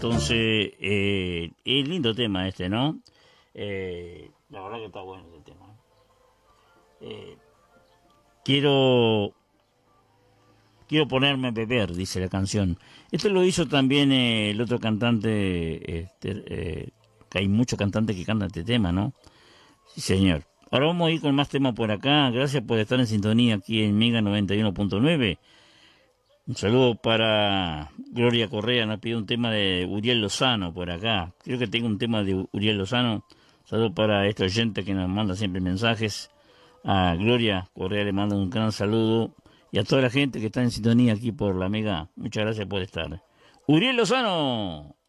entonces, es lindo tema este, ¿no? La verdad que está bueno este tema. Quiero ponerme a beber, dice la canción. Esto lo hizo también el otro cantante, que hay muchos cantantes que cantan este tema, ¿no? Sí, señor. Ahora vamos a ir con más temas por acá. Gracias por estar en sintonía aquí en Mega 91.9. Un saludo para Gloria Correa, nos pide un tema de Uriel Lozano por acá. Creo que tengo un tema de Uriel Lozano. Saludo para este oyente que nos manda siempre mensajes. A Gloria Correa le mando un gran saludo. Y a toda la gente que está en sintonía aquí por la Mega. Muchas gracias por estar. Uriel Lozano.